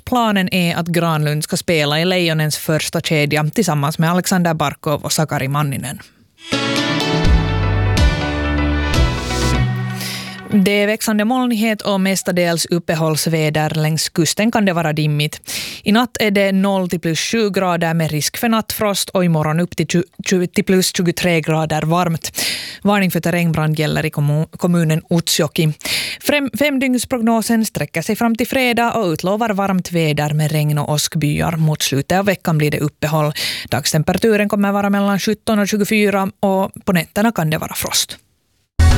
planen är att Granlund ska spela i Lejonens första kedja tillsammans med Alexander Barkov och Sakari Manninen. Det är växande molnighet och mestadels uppehållsväder. Längs kusten kan det vara dimmigt. I natt är det 0 till plus 7 grader med risk för nattfrost och imorgon upp till plus 23 grader varmt. Varning för terrängbrand gäller i kommunen Utsjoki. Femdygnsprognosen sträcker sig fram till fredag och utlovar varmt väder med regn och åskbyar. Mot slutet av veckan blir det uppehåll. Dagstemperaturen kommer vara mellan 17 och 24 och på nätterna kan det vara frost.